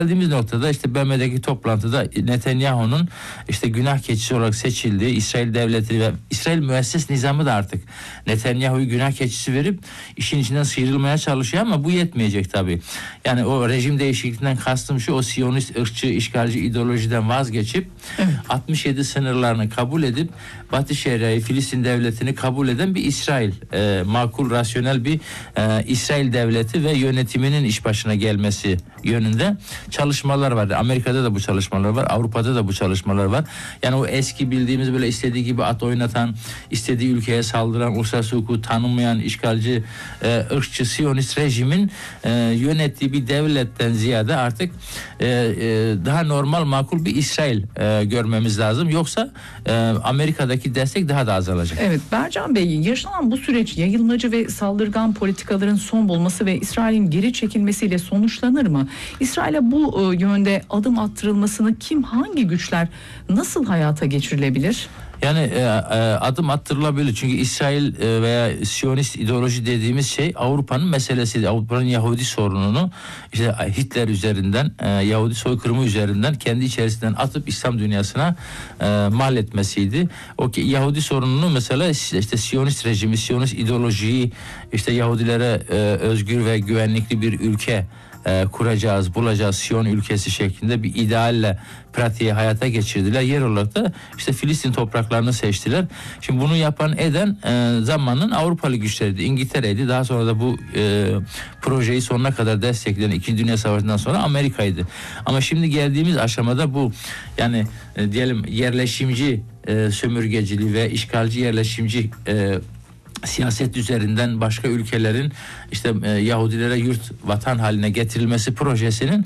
Geldiğimiz noktada işte BM'deki toplantıda Netanyahu'nun işte günah keçisi olarak seçildiği İsrail devleti ve İsrail müesses nizamı da artık Netanyahu'yu günah keçisi verip işin içinden sıyrılmaya çalışıyor ama bu yetmeyecek tabii. Yani o rejim değişikliğinden kastım şu, o Siyonist, ırkçı, işgalci ideolojiden vazgeçip 67 sınırlarını kabul edip Batı Şeria'yı, Filistin devletini kabul eden bir İsrail, makul, rasyonel bir İsrail devleti ve yönetiminin iş başına gelmesi yönünde çalışmalar var. Amerika'da da bu çalışmalar var. Avrupa'da da bu çalışmalar var. Yani o eski bildiğimiz böyle istediği gibi at oynatan, istediği ülkeye saldıran, uluslararası hukuku tanımayan, işgalci, ırkçı, Siyonist rejimin yönettiği bir devletten ziyade artık daha normal, makul bir İsrail görmemiz lazım. Yoksa Amerika'daki destek daha da azalacak. Evet, Bercan Bey, yaşanan bu süreç yayılmacı ve saldırgan politikaların son bulması ve İsrail'in geri çekilmesiyle sonuçlanır mı? İsrail'e bu yönde adım attırılmasını kim, hangi güçler nasıl hayata geçirilebilir? Yani adım attırılabilir. Çünkü İsrail veya Siyonist ideoloji dediğimiz şey Avrupa'nın meselesiydi. Avrupa'nın Yahudi sorununu işte Hitler üzerinden, Yahudi soykırımı üzerinden kendi içerisinden atıp İslam dünyasına mal etmesiydi. O ki Yahudi sorununu mesela işte Siyonist rejimi, Siyonist ideolojiyi işte Yahudilere özgür ve güvenlikli bir ülke kuracağız, bulacağız, Siyon ülkesi şeklinde bir idealle pratiğe hayata geçirdiler. Yer olarak da işte Filistin topraklarını seçtiler. Şimdi bunu yapan eden zamanın Avrupalı güçleriydi. İngiltere'ydi. Daha sonra da bu projeyi sonuna kadar destekleyen 2. Dünya Savaşı'ndan sonra Amerika'ydı. Ama şimdi geldiğimiz aşamada bu yani diyelim yerleşimci sömürgeciliği ve işgalci yerleşimci siyaset üzerinden başka ülkelerin işte Yahudilere yurt vatan haline getirilmesi projesinin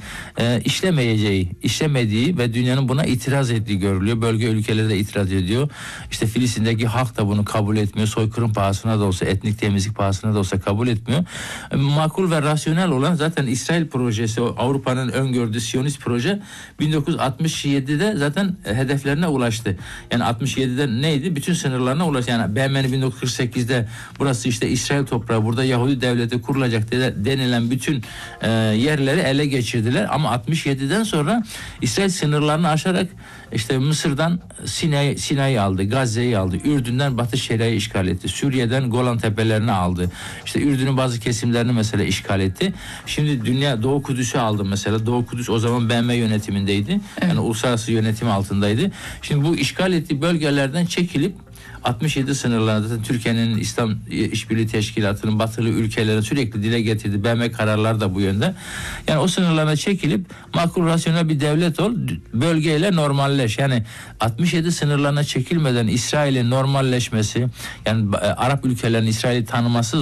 işlemediği ve dünyanın buna itiraz ettiği görülüyor. Bölge ülkeleri de itiraz ediyor. İşte Filistin'deki halk da bunu kabul etmiyor. Soykırım pahasına da olsa, etnik temizlik pahasına da olsa kabul etmiyor. Makul ve rasyonel olan zaten İsrail projesi, Avrupa'nın öngördüğü Siyonist proje 1967'de zaten hedeflerine ulaştı. Yani 67'de neydi? Bütün sınırlarına ulaştı. Yani BM'nin 1948'de burası işte İsrail toprağı, burada Yahudi devleti kurulacak denilen bütün yerleri ele geçirdiler. Ama 67'den sonra İsrail sınırlarını aşarak işte Mısır'dan Sinay'ı aldı, Gazze'yi aldı, Ürdün'den Batı Şeria'yı işgal etti, Suriye'den Golan Tepelerini aldı. İşte Ürdün'ün bazı kesimlerini mesela işgal etti. Şimdi dünya Doğu Kudüs'ü aldı mesela. Doğu Kudüs o zaman BM yönetimindeydi. Evet. Yani uluslararası yönetim altındaydı. Şimdi bu işgal ettiği bölgelerden çekilip 67 sınırlarında zaten Türkiye'nin İslam İşbirliği Teşkilatı'nın batılı ülkelerin sürekli dile getirdiği BM kararları da bu yönde. Yani o sınırlarına çekilip makul, rasyonel bir devlet ol, bölgeyle normalleş. Yani 67 sınırlarına çekilmeden İsrail'in normalleşmesi, yani Arap ülkelerinin İsrail'i tanıması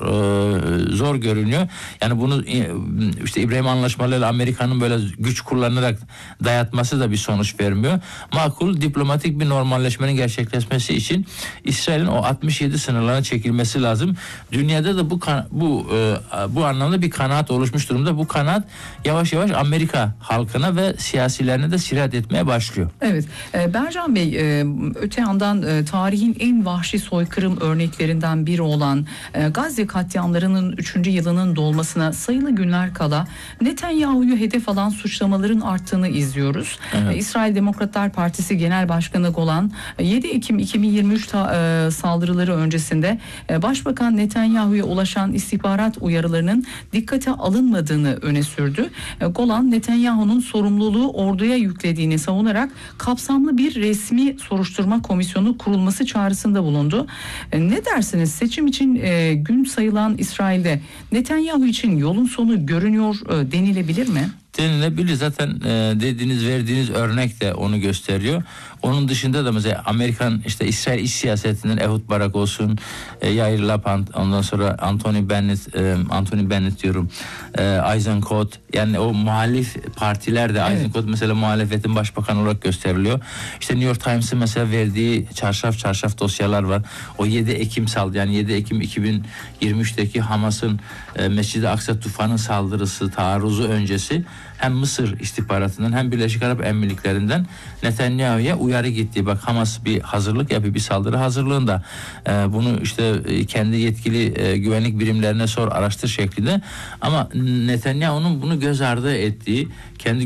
zor görünüyor. Yani bunu işte İbrahim Anlaşmalarıyla Amerika'nın böyle güç kullanarak dayatması da bir sonuç vermiyor. Makul, diplomatik bir normalleşmenin gerçekleşmesi için İsrail'in o 67 sınırlarına çekilmesi lazım. Dünyada da bu anlamda bir kanaat oluşmuş durumda. Bu kanaat yavaş yavaş Amerika halkına ve siyasilerine de sirayet etmeye başlıyor. Evet. Bercan Bey, öte yandan tarihin en vahşi soykırım örneklerinden biri olan Gazze katliamlarının 3. yılının dolmasına sayılı günler kala Netanyahu'yu hedef alan suçlamaların arttığını izliyoruz. Evet. İsrail Demokratlar Partisi Genel Başkanı Golan 7 Ekim 2023 saldırıları öncesinde Başbakan Netanyahu'ya ulaşan istihbarat uyarılarının dikkate alınmadığını öne sürdü. Golan, Netanyahu'nun sorumluluğu orduya yüklediğini savunarak kapsamlı bir resmi soruşturma komisyonu kurulması çağrısında bulundu. Ne dersiniz? Seçim için gün sayılan İsrail'de Netanyahu için yolun sonu görünüyor denilebilir mi? Denilebilir. Zaten verdiğiniz örnek de onu gösteriyor. Onun dışında da mesela Amerikan işte İsrail iç siyasetinden Ehud Barak olsun, Yair Lapid, ondan sonra Anthony Bennett diyorum, Eisenkot, yani o muhalif partiler de, evet. Eisenkot mesela muhalefetin başbakanı olarak gösteriliyor. İşte New York Times'ın mesela verdiği çarşaf dosyalar var. O 7 Ekim yani 7 Ekim 2023'teki Hamas'ın Mescid-i Aksa tufanı saldırısı, taarruzu öncesi hem Mısır istihbaratından hem Birleşik Arap Emirlikleri'nden Netanyahu'ya uyarı gitti. Bak Hamas bir hazırlık yapıyor, bir saldırı hazırlığında. Bunu işte kendi yetkili güvenlik birimlerine sor, araştır şeklinde. Ama Netanyahu'nun bunu göz ardı ettiği, kendi